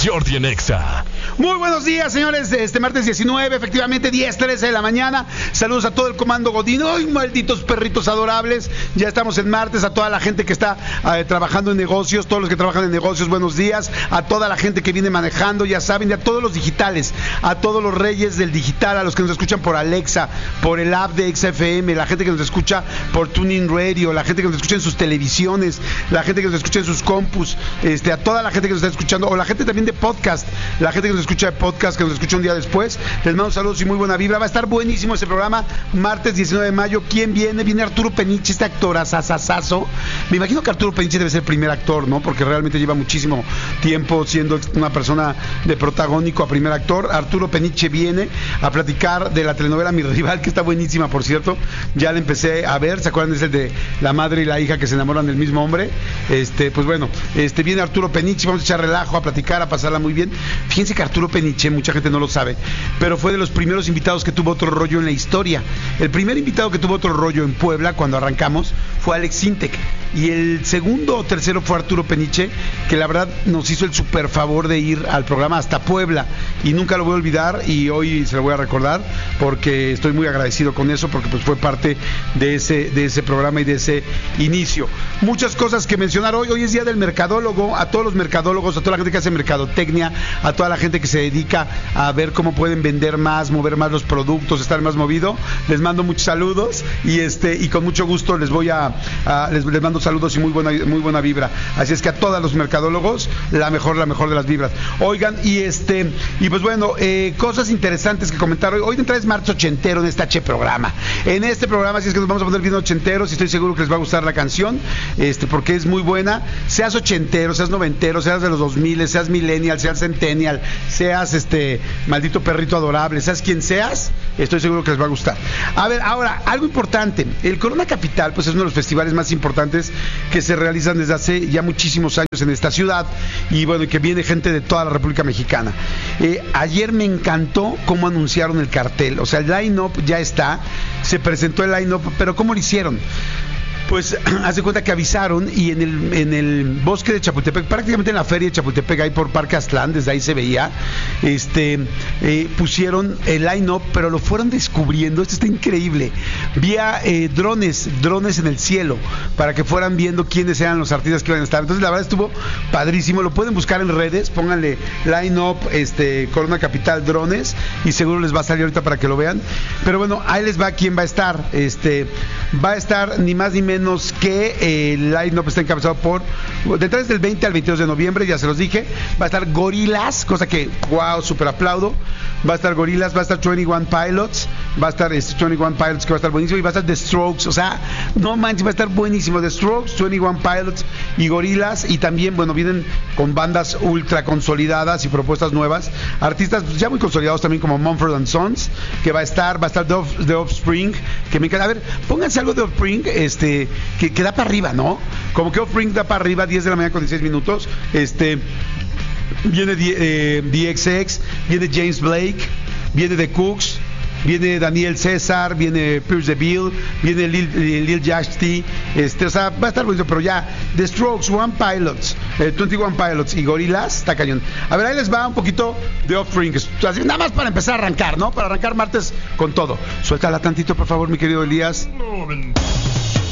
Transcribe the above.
Jordi en Exa. Muy buenos días, señores. Martes 19, efectivamente 10:13 de la mañana. Saludos a todo el comando Godín. ¡Ay, malditos perritos adorables! Ya estamos en martes. A toda la gente que está trabajando en negocios, todos los que trabajan en negocios, buenos días. A toda la gente que viene manejando, ya saben, y a todos los digitales, a todos los reyes del digital, a los que nos escuchan por Alexa, por el app de XFM, la gente que nos escucha por Tuning Radio, la gente que nos escucha en sus televisiones, la gente que nos escucha en sus compus, a toda la gente que nos está escuchando, o la gente también de podcast, la gente que nos escucha de podcast, que nos escucha un día después, les mando saludos y muy buena vibra. Va a estar buenísimo ese programa, martes 19 de mayo. ¿Quién viene? Viene Arturo Peniche, este actor asasasazo. Me imagino que Arturo Peniche debe ser el primer actor, ¿no? Porque realmente lleva muchísimo tiempo siendo una persona de protagónico a primer actor. Arturo Peniche viene a platicar de la telenovela Mi Rival, que está buenísima, por cierto. Ya la empecé a ver, ¿se acuerdan? Es el de la madre y la hija que se enamoran del mismo hombre. Pues bueno, viene Arturo Peniche, vamos a echar relajo, a platicar, a pasarla muy bien. Fíjense que Arturo Peniche, mucha gente no lo sabe, pero fue de los primeros invitados que tuvo Otro Rollo en la historia. El primer invitado que tuvo Otro Rollo en Puebla, cuando arrancamos, fue Alex Sintek. Y el segundo o tercero fue Arturo Peniche, que la verdad nos hizo el super favor de ir al programa hasta Puebla. Y nunca lo voy a olvidar, y hoy se lo voy a recordar, porque estoy muy agradecido con eso, porque pues fue parte de ese programa y de ese inicio. Muchas cosas que mencionar hoy. Hoy es día del mercadólogo. A todos los mercadólogos, a toda la gente que hace mercadotecnia, a toda la gente que se dedica a ver cómo pueden vender más, mover más los productos, estar más movido, les mando muchos saludos y con mucho gusto les mando saludos y muy buena vibra. Así es que a todos los mercadólogos, la mejor de las vibras. Oigan, y pues bueno, cosas interesantes que comentar hoy. Hoy de entrada es martes ochentero en este programa. En este programa, así es que nos vamos a poner bien ochenteros, y estoy seguro que les va a gustar la canción, porque es muy buena. Seas ochentero, seas noventero, seas de los 2000, seas millennial, seas centennial, seas maldito perrito adorable, seas quien seas, estoy seguro que les va a gustar. A ver, ahora, algo importante. El Corona Capital, pues es uno de los festivales más importantes que se realizan desde hace ya muchísimos años en esta ciudad, y bueno, que viene gente de toda la República Mexicana. Ayer me encantó cómo anunciaron el cartel. O sea, el line-up ya está, se presentó el line-up, pero ¿cómo lo hicieron? Pues haz de cuenta que avisaron, y en el bosque de Chapultepec, prácticamente en la feria de Chapultepec, ahí por Parque Aztlán, desde ahí se veía, pusieron el line-up, pero lo fueron descubriendo. Esto está increíble. Vía drones en el cielo, para que fueran viendo quiénes eran los artistas que iban a estar. Entonces la verdad estuvo padrísimo. Lo pueden buscar en redes, pónganle line-up Corona Capital drones, y seguro les va a salir ahorita para que lo vean. Pero bueno, ahí les va quién va a estar. Va a estar ni más ni menos que el line-up está encabezado por, detrás del 20 al 22 de noviembre, ya se los dije. Va a estar Gorillaz, cosa que, wow, super aplaudo. Va a estar Gorillaz, va a estar 21 Pilots, va a estar 21 Pilots, que va a estar buenísimo, y va a estar The Strokes. O sea, no manches, va a estar buenísimo. The Strokes, 21 Pilots y Gorillaz. Y también, bueno, vienen con bandas ultra consolidadas y propuestas nuevas. Artistas ya muy consolidados también, como Mumford & Sons, que va a estar The Offspring, que me encanta. A ver, pónganse algo de Offspring, que da para arriba, ¿no? Como que Offspring da para arriba, 10 de la mañana con 16 minutos. Viene DXX, viene James Blake, viene The Cooks, viene Daniel César, viene Pierce DeVille, viene Lil Yachty, o sea, va a estar bonito. Pero ya, The Strokes, 21 Pilots y Gorillaz, está cañón. A ver, ahí les va un poquito de Offspring, así, nada más para empezar a arrancar, ¿no? Para arrancar martes con todo. Suéltala tantito, por favor, mi querido Elías.